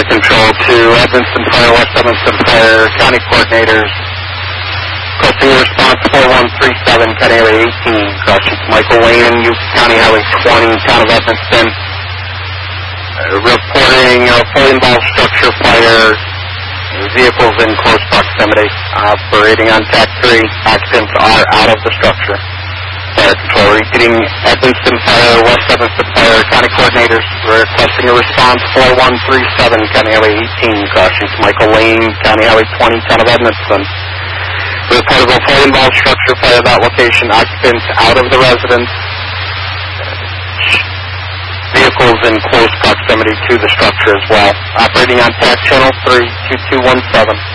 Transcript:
control to Evanston Fire, West Evanston Fire, county coordinators. Requesting a response 4137, County Highway 18, cross streets Michael Lane, County Highway 20, Town of Evanston. Reporting a fully involved structure fire, vehicles in close proximity, operating on TAC 3, occupants are out of the structure. Fire control, repeating Evanston Fire, West Evanston Fire, county coordinators, requesting a response 4137, County Highway 18, cross streets Michael Lane, County Highway 20, Town of Evanston. Report of a fully involved structure fire at that location, occupants out of the residence, vehicles in close proximity to the structure as well. Operating on TAC Channel 3, 2217.